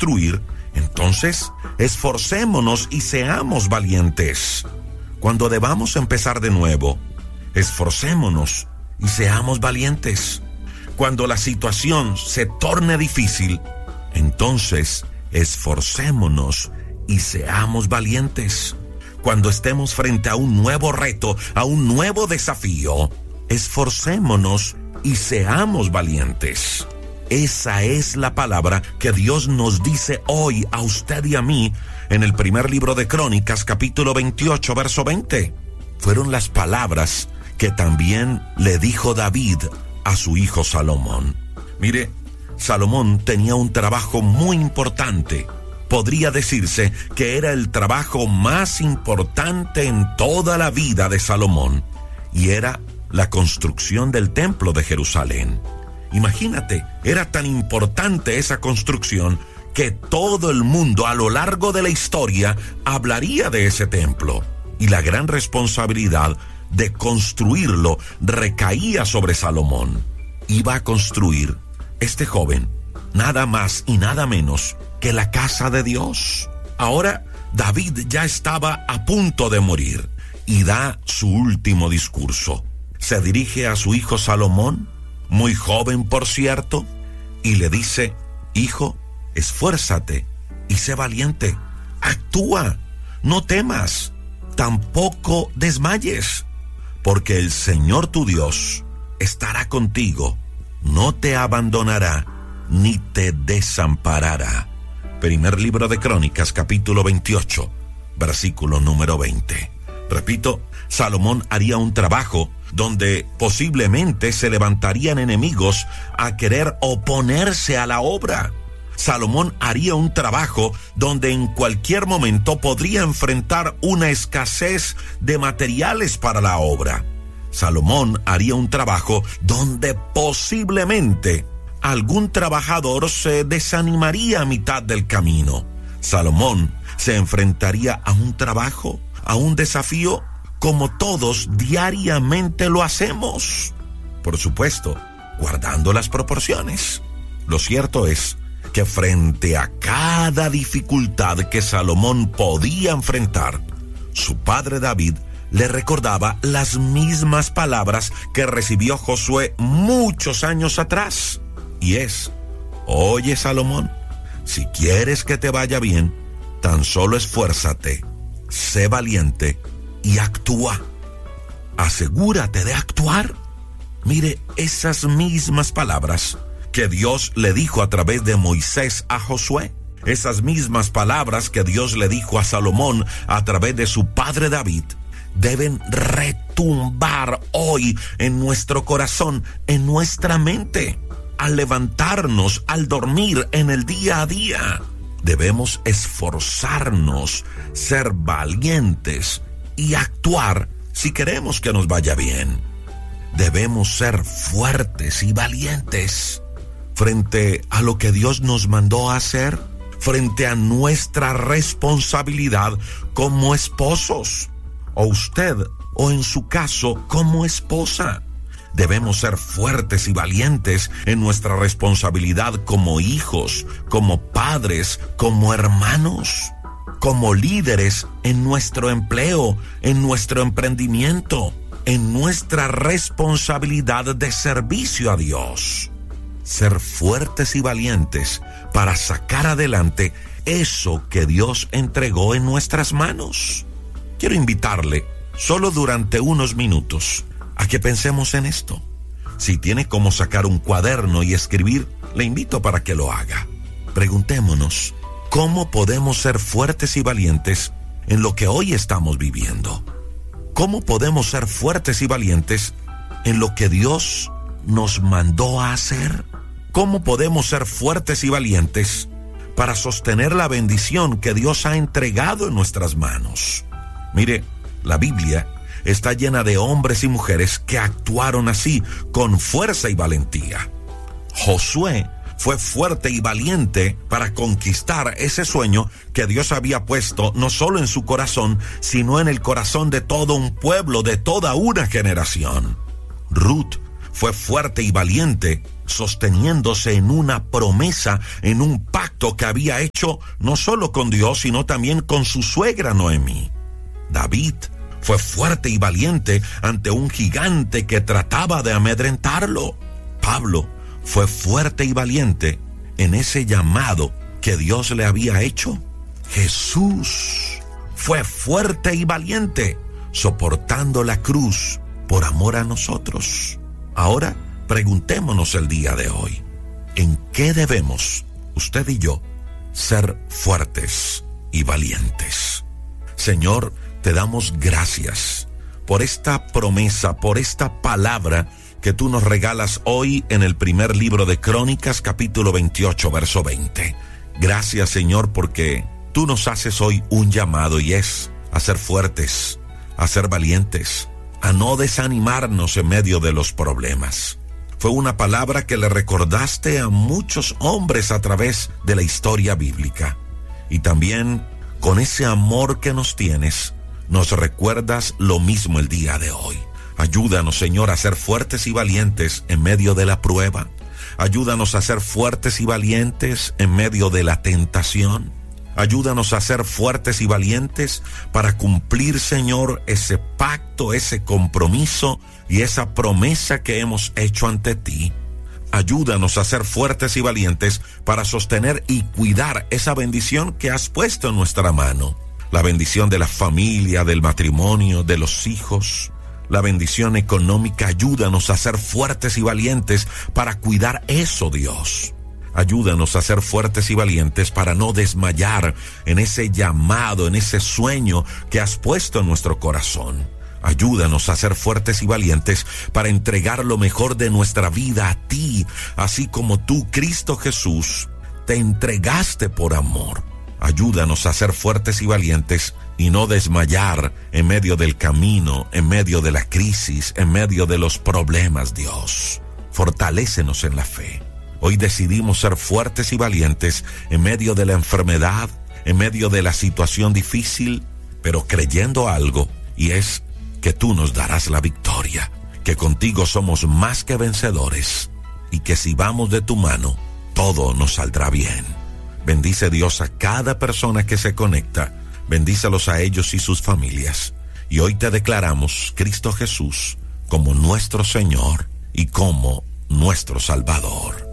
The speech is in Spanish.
reconstruir, entonces esforcémonos y seamos valientes. Cuando debamos empezar de nuevo, esforcémonos y seamos valientes. Cuando la situación se torne difícil, entonces esforcémonos y seamos valientes. Cuando estemos frente a un nuevo reto, a un nuevo desafío, esforcémonos y seamos valientes. Esa es la palabra que Dios nos dice hoy a usted y a mí en el primer libro de Crónicas, capítulo 28, verso 20. Fueron las palabras que también le dijo David a su hijo Salomón. Mire, Salomón tenía un trabajo muy importante. Podría decirse que era el trabajo más importante en toda la vida de Salomón, y era la construcción del templo de Jerusalén. Imagínate, era tan importante esa construcción que todo el mundo a lo largo de la historia hablaría de ese templo, y la gran responsabilidad de construirlo recaía sobre Salomón. Iba a construir este joven nada más y nada menos que la casa de Dios. Ahora David ya estaba a punto de morir y da su último discurso. Se dirige a su hijo Salomón, muy joven por cierto, y le dice: hijo, esfuérzate y sé valiente. Actúa, no temas, tampoco desmayes, porque el Señor tu Dios estará contigo, no te abandonará ni te desamparará. Primer libro de Crónicas, capítulo 28, versículo número 20. Repito, Salomón haría un trabajo donde posiblemente se levantarían enemigos a querer oponerse a la obra. Salomón haría un trabajo donde en cualquier momento podría enfrentar una escasez de materiales para la obra. Salomón haría un trabajo donde posiblemente algún trabajador se desanimaría a mitad del camino. Salomón se enfrentaría a un trabajo, a un desafío, como todos diariamente lo hacemos. Por supuesto, guardando las proporciones. Lo cierto es que frente a cada dificultad que Salomón podía enfrentar, su padre David le recordaba las mismas palabras que recibió Josué muchos años atrás. Y es: oye, Salomón, si quieres que te vaya bien, tan solo esfuérzate, sé valiente y actúa. Asegúrate de actuar. Mire, esas mismas palabras que Dios le dijo a través de Moisés a Josué, esas mismas palabras que Dios le dijo a Salomón a través de su padre David, deben retumbar hoy en nuestro corazón, en nuestra mente. Al levantarnos, al dormir, en el día a día, debemos esforzarnos, ser valientes y actuar si queremos que nos vaya bien. Debemos ser fuertes y valientes frente a lo que Dios nos mandó a hacer, frente a nuestra responsabilidad como esposos, o usted, o en su caso, como esposa. Debemos ser fuertes y valientes en nuestra responsabilidad como hijos, como padres, como hermanos, como líderes en nuestro empleo, en nuestro emprendimiento, en nuestra responsabilidad de servicio a Dios. Ser fuertes y valientes para sacar adelante eso que Dios entregó en nuestras manos. Quiero invitarle, solo durante unos minutos, a que pensemos en esto. Si tiene cómo sacar un cuaderno y escribir, le invito para que lo haga. Preguntémonos, ¿cómo podemos ser fuertes y valientes en lo que hoy estamos viviendo? ¿Cómo podemos ser fuertes y valientes en lo que Dios nos mandó a hacer? ¿Cómo podemos ser fuertes y valientes para sostener la bendición que Dios ha entregado en nuestras manos? Mire, la Biblia está llena de hombres y mujeres que actuaron así, con fuerza y valentía. Josué fue fuerte y valiente para conquistar ese sueño que Dios había puesto no solo en su corazón, sino en el corazón de todo un pueblo, de toda una generación. Ruth fue fuerte y valiente, sosteniéndose en una promesa, en un pacto que había hecho no solo con Dios, sino también con su suegra Noemí. David fue fuerte y valiente ante un gigante que trataba de amedrentarlo. Pablo fue fuerte y valiente en ese llamado que Dios le había hecho. Jesús fue fuerte y valiente, soportando la cruz por amor a nosotros. Ahora, preguntémonos el día de hoy, ¿en qué debemos, usted y yo, ser fuertes y valientes? Señor, te damos gracias por esta promesa, por esta palabra que tú nos regalas hoy en el primer libro de Crónicas, capítulo 28, verso 20. Gracias, Señor, porque tú nos haces hoy un llamado, y es a ser fuertes, a ser valientes, a no desanimarnos en medio de los problemas. Fue una palabra que le recordaste a muchos hombres a través de la historia bíblica. Y también, con ese amor que nos tienes, nos recuerdas lo mismo el día de hoy. Ayúdanos, Señor, a ser fuertes y valientes en medio de la prueba. Ayúdanos a ser fuertes y valientes en medio de la tentación. Ayúdanos a ser fuertes y valientes para cumplir, Señor, ese pacto, ese compromiso y esa promesa que hemos hecho ante ti. Ayúdanos a ser fuertes y valientes para sostener y cuidar esa bendición que has puesto en nuestra mano. La bendición de la familia, del matrimonio, de los hijos, la bendición económica. Ayúdanos a ser fuertes y valientes para cuidar eso, Dios. Ayúdanos a ser fuertes y valientes para no desmayar en ese llamado, en ese sueño que has puesto en nuestro corazón. Ayúdanos a ser fuertes y valientes para entregar lo mejor de nuestra vida a ti, así como tú, Cristo Jesús, te entregaste por amor. Ayúdanos a ser fuertes y valientes y no desmayar en medio del camino, en medio de la crisis, en medio de los problemas, Dios. Fortalécenos en la fe. Hoy decidimos ser fuertes y valientes en medio de la enfermedad, en medio de la situación difícil, pero creyendo algo, y es que tú nos darás la victoria, que contigo somos más que vencedores, y que si vamos de tu mano, todo nos saldrá bien. Bendice, Dios, a cada persona que se conecta. Bendícelos a ellos y sus familias. Y hoy te declaramos, Cristo Jesús, como nuestro Señor y como nuestro Salvador.